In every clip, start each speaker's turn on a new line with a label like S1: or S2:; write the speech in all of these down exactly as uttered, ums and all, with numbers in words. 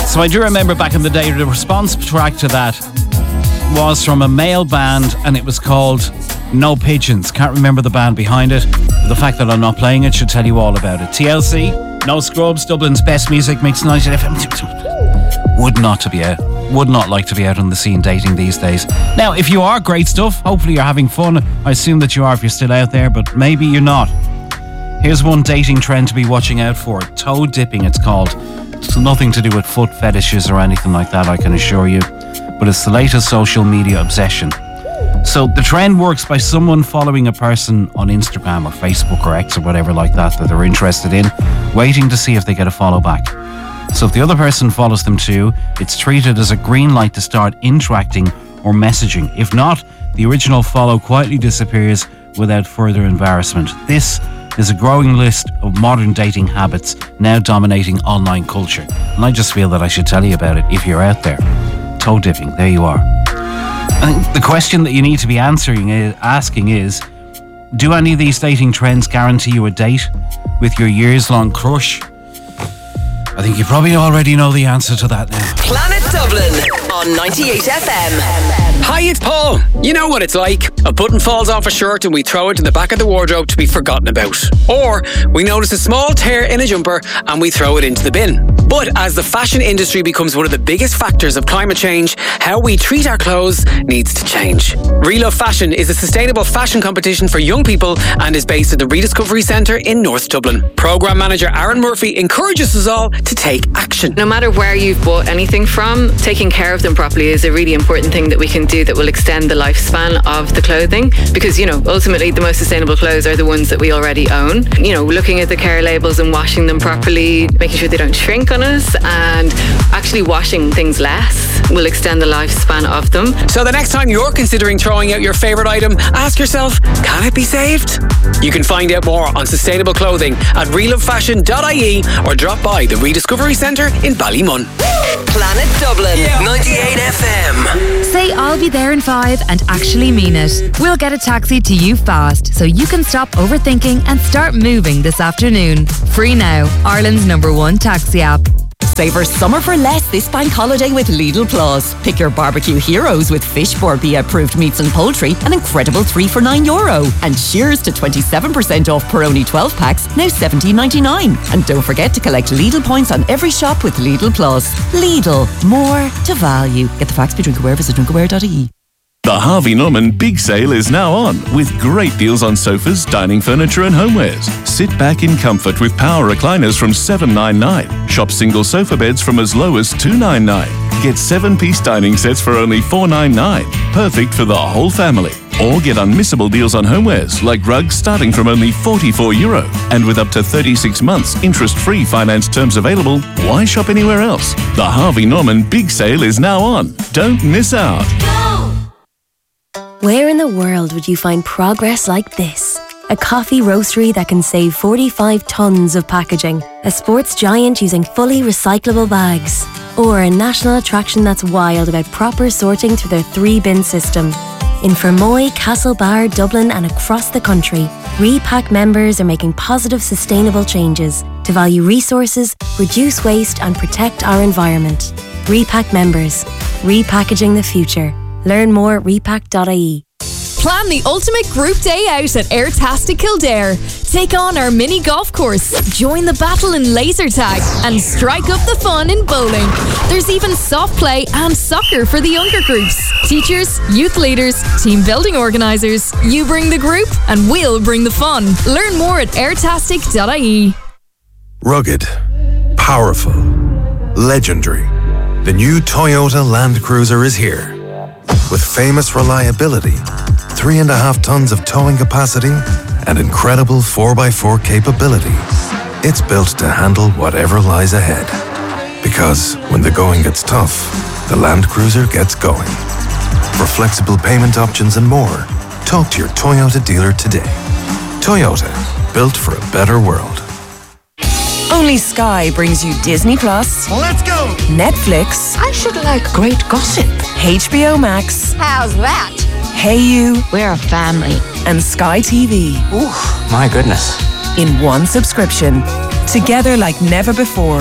S1: So I do remember back in the day, the response track to that was from a male band, and it was called No Pigeons. Can't remember the band behind it. The fact that I'm not playing it should tell you all about it. T L C, No Scrubs, Dublin's best music mix, ninety F M. Would not to be out. Would not like to be out on the scene dating these days. Now, if you are, great stuff. Hopefully you're having fun. I assume that you are if you're still out there, but maybe you're not. Here's one dating trend to be watching out for. Toe dipping, it's called. It's nothing to do with foot fetishes or anything like that, I can assure you. But it's the latest social media obsession. So the trend works by someone following a person on Instagram or Facebook or X or whatever like that that they're interested in, waiting to see if they get a follow back. So if the other person follows them too, it's treated as a green light to start interacting or messaging. If not, the original follow quietly disappears without further embarrassment. This is a growing list of modern dating habits now dominating online culture. And I just feel that I should tell you about it if you're out there. Toe dipping, there you are. I think the question that you need to be answering is, asking is, do any of these dating trends guarantee you a date with your years-long crush? I think you probably already know the answer to that now.
S2: Planet Dublin on ninety-eight F M.
S3: Hi, it's Paul. You know what it's like. A button falls off a shirt and we throw it in the back of the wardrobe to be forgotten about. Or we notice a small tear in a jumper and we throw it into the bin. But as the fashion industry becomes one of the biggest factors of climate change, how we treat our clothes needs to change. Relove Fashion is a sustainable fashion competition for young people and is based at the Rediscovery Centre in North Dublin. Programme Manager Aaron Murphy encourages us all to take action.
S4: No matter where you've bought anything from, taking care of them properly is a really important thing that we can do that will extend the lifespan of the clothing, because, you know, ultimately the most sustainable clothes are the ones that we already own. You know, looking at the care labels and washing them properly, making sure they don't shrink on us, and actually washing things less will extend the lifespan of them.
S3: So the next time you're considering throwing out your favourite item, ask yourself, can it be saved? You can find out more on sustainable clothing at relove fashion dot I E or drop by the Rediscovery Centre in Ballymun.
S2: Planet Dublin, yeah. ninety-eight F M.
S5: Say I'll be there in five and actually mean it. We'll get a taxi to you fast so you can stop overthinking and start moving this afternoon. Free now, Ireland's number one taxi app.
S6: Savour summer for less this bank holiday with Lidl Plus. Pick your barbecue heroes with Fishboard B approved meats and poultry, an incredible three for nine euro. And cheers to twenty-seven percent off Peroni twelve packs, now seventeen ninety-nine. And don't forget to collect Lidl points on every shop with Lidl Plus. Lidl, more to value. Get the facts, be drink aware, visit drink aware dot I E.
S7: The Harvey Norman Big Sale is now on, with great deals on sofas, dining furniture and homewares. Sit back in comfort with power recliners from seven ninety-nine. Shop single sofa beds from as low as two ninety-nine. Get seven-piece dining sets for only four ninety-nine. Perfect for the whole family. Or get unmissable deals on homewares, like rugs starting from only forty-four euro. And with up to thirty-six months interest-free finance terms available, why shop anywhere else? The Harvey Norman Big Sale is now on. Don't miss out.
S8: Where in the world would you find progress like this? A coffee roastery that can save forty-five tonnes of packaging, a sports giant using fully recyclable bags, or a national attraction that's wild about proper sorting through their three-bin system. In Fermoy, Castlebar, Dublin and across the country, Repack members are making positive, sustainable changes to value resources, reduce waste and protect our environment. Repack members, repackaging the future. Learn more at repack dot I E.
S9: Plan the ultimate group day out at Airtastic Kildare. Take on our mini golf course, join the battle in laser tag and strike up the fun in bowling. There's even soft play and soccer for the younger groups. Teachers, youth leaders, team building organisers. You bring the group and we'll bring the fun. Learn more at airtastic dot I E.
S10: Rugged, powerful, legendary. The new Toyota Land Cruiser is here. With famous reliability, three and a half tons of towing capacity, and incredible four by four capability, it's built to handle whatever lies ahead. Because when the going gets tough, the Land Cruiser gets going. For flexible payment options and more, talk to your Toyota dealer today. Toyota, built for a better world.
S6: Only Sky brings you Disney Plus.
S11: Let's go!
S6: Netflix.
S11: I should like great gossip.
S6: H B O Max.
S11: How's that?
S6: Hey You.
S11: We're a family.
S6: And Sky T V.
S12: Ooh, my goodness.
S6: In one subscription. Together like never before.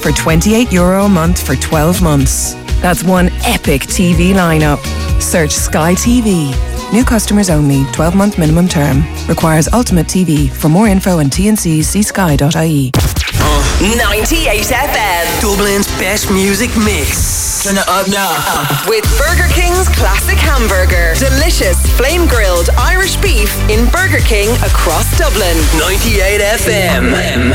S12: for twenty-eight euro a month for twelve months. That's one epic T V lineup. Search Sky T V. New customers only. twelve-month minimum term. Requires Ultimate T V. For more info and T N Cs, see sky dot I E.
S2: ninety-eight F M. Dublin's best music mix. Turn it up now. With Burger King's classic hamburger. Delicious flame-grilled Irish beef in Burger King across Dublin. ninety-eight F M.